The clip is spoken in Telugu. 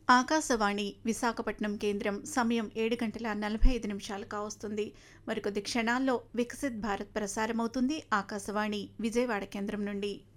ఆకాశవాణి విశాఖపట్నం కేంద్రం సమయం 7:45 కావస్తుంది. మరికొద్ది క్షణాల్లో వికసిత్ భారత్ ప్రసారమవుతుంది. ఆకాశవాణి విజయవాడ కేంద్రం నుండి.